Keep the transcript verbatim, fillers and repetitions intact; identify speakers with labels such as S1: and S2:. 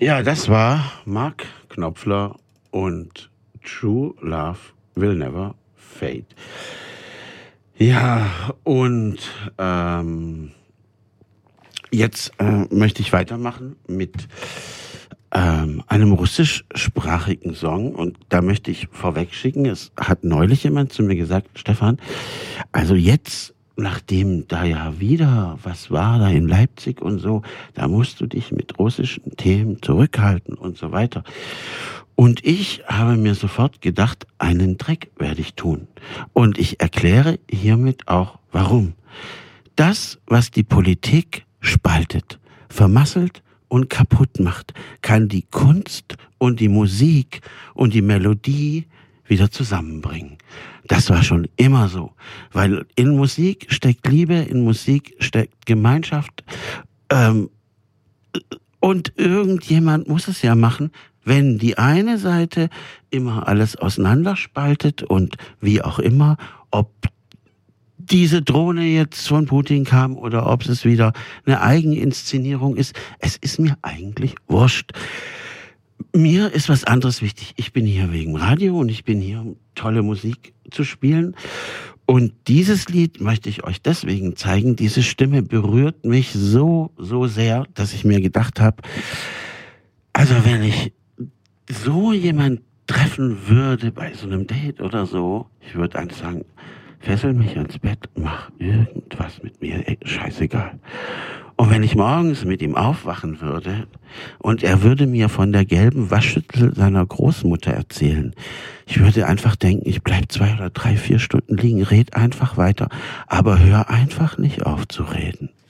S1: Ja, das war Mark Knopfler und True Love Will Never Fade. Ja, und ähm, jetzt äh, möchte ich weitermachen mit ähm, einem russischsprachigen Song. Und da möchte ich vorweg schicken, es hat neulich jemand zu mir gesagt, Stefan, also jetzt, nachdem da ja wieder was war, da in Leipzig und so, da musst du dich mit russischen Themen zurückhalten und so weiter. Und ich habe mir sofort gedacht, einen Dreck werde ich tun. Und ich erkläre hiermit auch, warum. Das, was die Politik spaltet, vermasselt und kaputt macht, kann die Kunst und die Musik und die Melodie wieder zusammenbringen. Das war schon immer so, weil in Musik steckt Liebe, in Musik steckt Gemeinschaft, ähm, und irgendjemand muss es ja machen, wenn die eine Seite immer alles auseinanderspaltet und wie auch immer, ob diese Drohne jetzt von Putin kam oder ob es wieder eine Eigeninszenierung ist, es ist mir eigentlich wurscht. Mir ist was anderes wichtig. Ich bin hier wegen Radio und ich bin hier, um tolle Musik zu spielen. Und dieses Lied möchte ich euch deswegen zeigen. Diese Stimme berührt mich so, so sehr, dass ich mir gedacht habe, also wenn ich so jemand treffen würde bei so einem Date oder so, ich würde einfach sagen, fessel mich ans Bett, mach irgendwas mit mir, ey, scheißegal. Und wenn ich morgens mit ihm aufwachen würde und er würde mir von der gelben Waschschüssel seiner Großmutter erzählen, ich würde einfach denken, ich bleib zwei oder drei, vier Stunden liegen, red einfach weiter, aber hör einfach nicht auf zu reden.